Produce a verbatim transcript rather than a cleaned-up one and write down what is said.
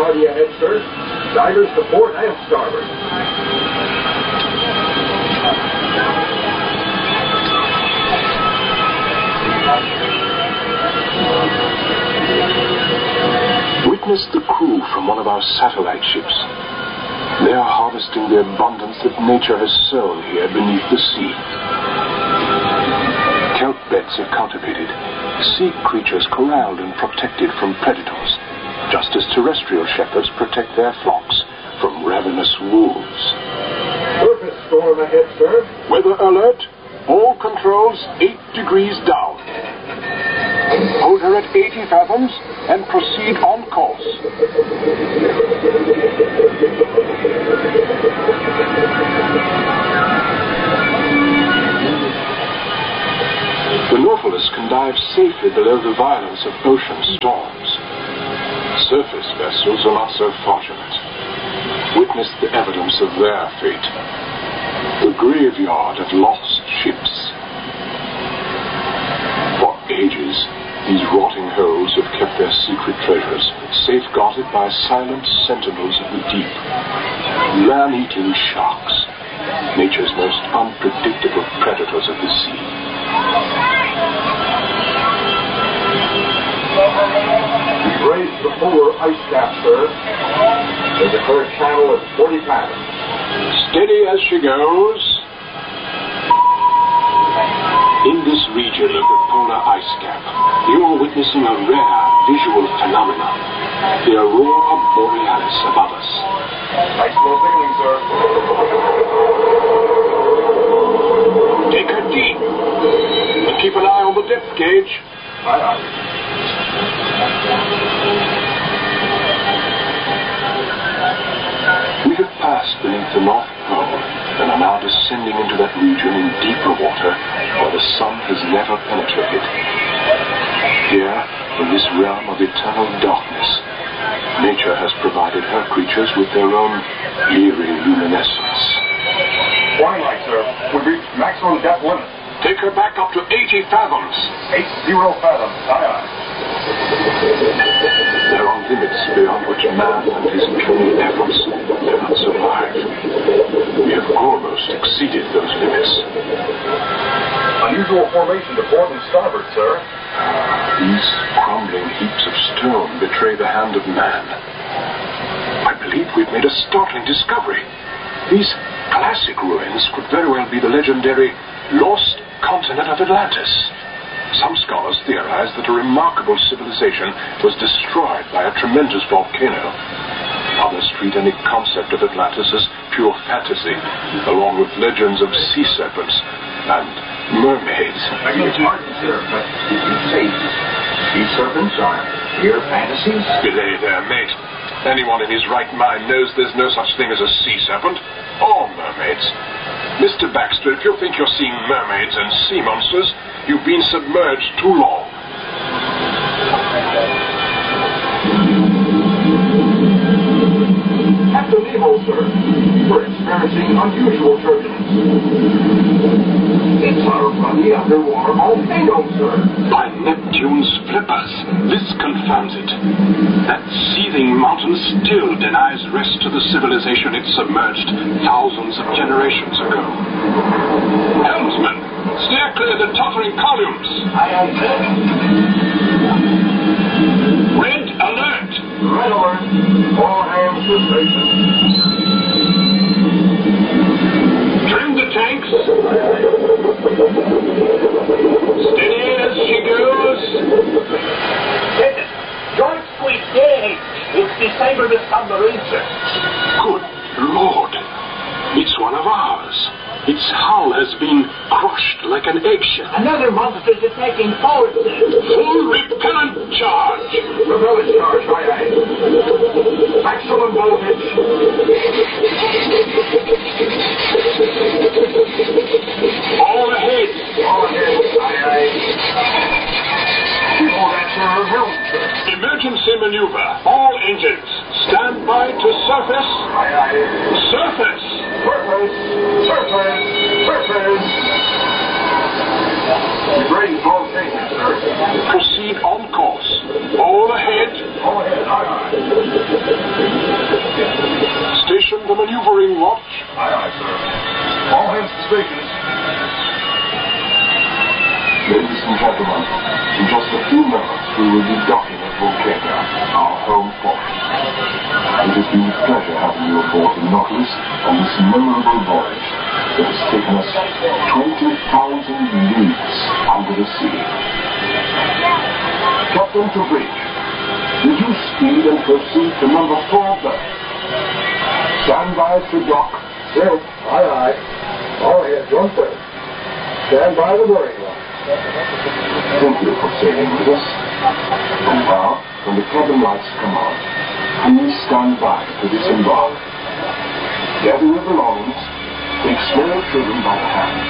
Party ahead, sir. Divers to port and starboard. Witness the crew from one of our satellite ships. They are harvesting the abundance that nature has sown here beneath the sea. Kelp beds are cultivated, sea creatures corralled and protected from predators, just as terrestrial shepherds protect their flocks from ravenous wolves. Surface storm ahead, sir. Weather alert. All controls eight degrees down. Hold her at eighty fathoms and proceed on course. The Nautilus can dive safely below the violence of ocean storms. Surface vessels are not so fortunate. Witness the evidence of their fate. The graveyard of lost ships. For ages, these rotting holes have kept their secret treasures, safeguarded by silent sentinels of the deep. Man-eating sharks, nature's most unpredictable predators of the sea. We've raised the polar ice cap, sir. There's a current channel at forty fathoms. Steady as she goes. In this region of the polar ice cap, you are witnessing a rare visual phenomenon. The aurora borealis above us. Ice flow thickening, sir. Take her deep. And keep an eye on the depth gauge. Aye, aye. We have passed beneath the North Pole and are now descending into that region in deeper water where the sun has never penetrated. Here, in this realm of eternal darkness, nature has provided her creatures with their own eerie luminescence. Warning light, sir. We've reached maximum depth limit. Take her back up to eighty fathoms. Eight zero fathoms. Aye, aye. There are limits beyond which man and his puny efforts cannot survive. We have almost exceeded those limits. Unusual formation to port and starboard, sir. These crumbling heaps of stone betray the hand of man. I believe we've made a startling discovery. These classic ruins could very well be the legendary lost continent of Atlantis. Some scholars theorize that a remarkable civilization was destroyed by a tremendous volcano. Others treat any concept of Atlantis as pure fantasy, along with legends of sea serpents and mermaids. I beg your pardon, sir, but did you say sea serpents are pure fantasies? Belay there, mate. Anyone in his right mind knows there's no such thing as a sea serpent or mermaids. Mister Baxter, if you think you're seeing mermaids and sea monsters, you've been submerged too long. Captain Nemo, sir. We're experiencing unusual turbulence. It's our runny underwater volcano, sir. By Neptune's flippers, this confirms it. That seething mountain still denies rest to the civilization it submerged thousands of generations ago. Helmsman, steer clear the tottering columns. Aye, aye, sir. Red alert! Red alert. All hands to station. Trim the tanks. Steady as she goes. Listen, don't squeeze dead. It's disabled the submarine, sir. Good Lord. It's one of ours. Its hull has been crushed like an eggshell. Another monster is attacking forward, sir. Full repellent charge. Repellent charge, aye, aye. Maximum voltage. All ahead. All ahead, aye, aye. People answer her helm, sir. Emergency maneuver. All engines. Stand by to surface. Aye, aye. Surface. Surface. Surface. Surface. We've raised all stations, sir. Proceed on course. All ahead. All ahead, aye, aye. the maneuvering watch. Aye, aye, sir. All hands to stations. Ladies and gentlemen, in just a few moments we will be docking at Volcano, our home port. It has been a pleasure having you aboard the Nautilus on this memorable voyage that has taken us twenty thousand leagues under the sea. Captain to bridge, did you speed and proceed to number four berth? Stand by to dock. Sir. Aye, aye. All hands, one third. Stand by the mooring line. Thank you for sailing with us. And now, when the cabin lights come on, please stand by to disembark. Gather your belongings, take small children by the hand.